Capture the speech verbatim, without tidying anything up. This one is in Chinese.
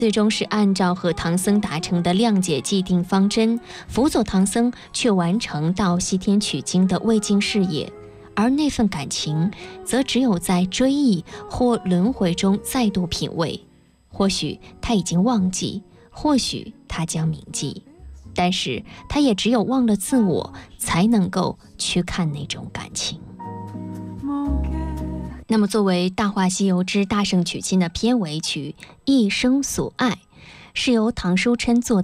最终是按照和唐僧达成的谅解既定方针，辅佐唐僧去完成到西天取经的未尽事业，而那份感情则只有在追忆或轮回中再度品味。或许他已经忘记，或许他将铭记，但是他也只有忘了自我，才能够去看那种感情。那么作为《大话西游之大圣取经》的片尾曲《一生所爱》，是由唐书琛作